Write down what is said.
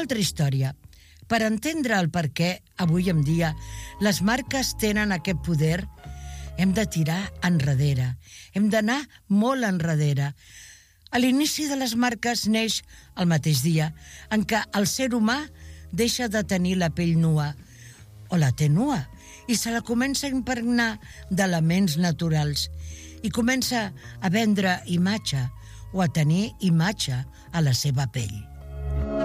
altra història. Per entendre el per què, avui en dia, les marques tenen aquest poder, hem de tirar enrere, hem d'anar molt enrere. A l'inici de les marques neix el mateix dia en què el ser humà deixa de tenir la pell nua, o la té nua, i se la comença a impregnar d'elements naturals i comença a vendre imatge o a tenir imatge a la seva pell.